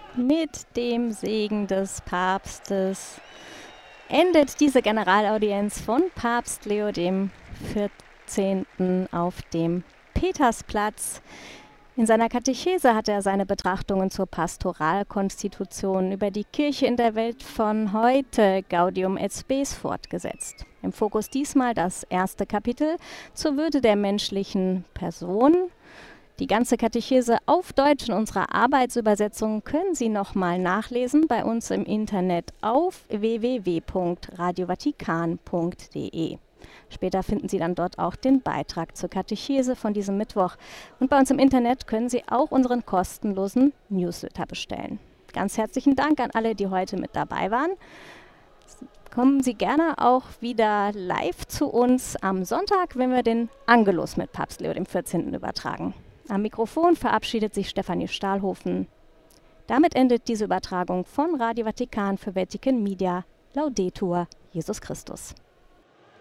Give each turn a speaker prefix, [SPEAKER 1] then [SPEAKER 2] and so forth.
[SPEAKER 1] Mit dem Segen des Papstes endet diese Generalaudienz von Papst Leo XIV. Auf dem Petersplatz. In seiner Katechese hat er seine Betrachtungen zur Pastoralkonstitution über die Kirche in der Welt von heute, Gaudium et Spes, fortgesetzt. Im Fokus diesmal das erste Kapitel zur Würde der menschlichen Person. Die ganze Katechese auf Deutsch in unserer Arbeitsübersetzung können Sie nochmal nachlesen bei uns im Internet auf www.radiovatikan.de. Später finden Sie dann dort auch den Beitrag zur Katechese von diesem Mittwoch. Und bei uns im Internet können Sie auch unseren kostenlosen Newsletter bestellen. Ganz herzlichen Dank an alle, die heute mit dabei waren. Kommen Sie gerne auch wieder live zu uns am Sonntag, wenn wir den Angelus mit Papst Leo XIV. Übertragen. Am Mikrofon verabschiedet sich Stefanie Stahlhofen. Damit endet diese Übertragung von Radio Vatikan für Vatican Media. Laudetur Jesus Christus.